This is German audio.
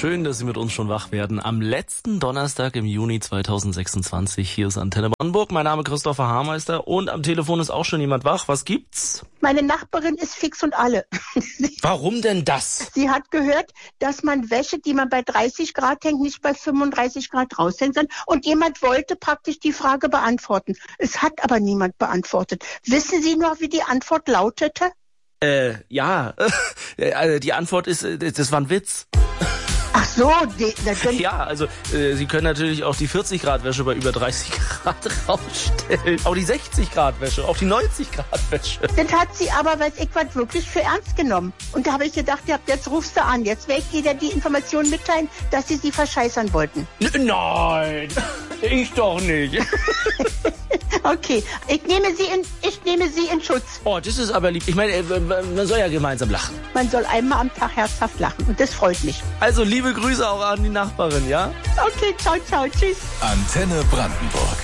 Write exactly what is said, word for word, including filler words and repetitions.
Schön, dass Sie mit uns schon wach werden. Am letzten Donnerstag im Juni zweitausendsechsundzwanzig. Hier ist Antenne Brandenburg. Mein Name ist Christopher Haarmeister und am Telefon ist auch schon jemand wach. Was gibt's? Meine Nachbarin ist fix und alle. Warum denn das? Sie hat gehört, dass man Wäsche, die man bei dreißig Grad hängt, nicht bei fünfunddreißig Grad raushängen soll. Und jemand wollte praktisch die Frage beantworten. Es hat aber niemand beantwortet. Wissen Sie noch, wie die Antwort lautete? Äh, ja. Die Antwort ist, das war ein Witz. Ach so, die, die, ja, also äh, Sie können natürlich auch die vierzig Grad Wäsche bei über dreißig Grad rausstellen. Auch die sechzig Grad Wäsche, auch die neunzig Grad Wäsche. Das hat sie aber, weiß ich was, wirklich für ernst genommen. Und da habe ich gedacht, ja, jetzt rufst du an. Jetzt werde ich dir die Information mitteilen, dass sie sie verscheißern wollten. N- Nein, ich doch nicht. Okay, ich nehme sie in, ich nehme sie in Schutz. Oh, das ist aber lieb. Ich meine, man soll ja gemeinsam lachen. Man soll einmal am Tag herzhaft lachen und das freut mich. Also liebe Grüße auch an die Nachbarin, ja? Okay, ciao, ciao, tschüss. Antenne Brandenburg.